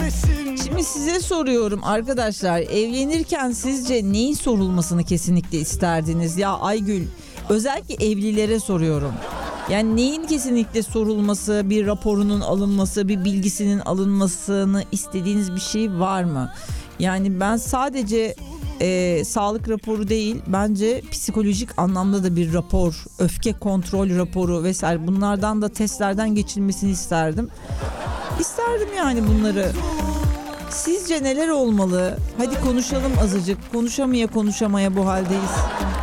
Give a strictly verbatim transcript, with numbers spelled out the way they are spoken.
Şimdi size soruyorum arkadaşlar, evlenirken sizce neyin sorulmasını kesinlikle isterdiniz? Ya Aygül, özellikle evlilere soruyorum. Yani neyin kesinlikle sorulması, bir raporunun alınması, bir bilgisinin alınmasını istediğiniz bir şey var mı? Yani ben sadece e, sağlık raporu değil, bence psikolojik anlamda da bir rapor, öfke kontrol raporu vesaire, bunlardan da testlerden geçilmesini isterdim. İsterdim yani bunları. Sizce neler olmalı? Hadi konuşalım azıcık. Konuşamaya konuşamaya bu haldeyiz.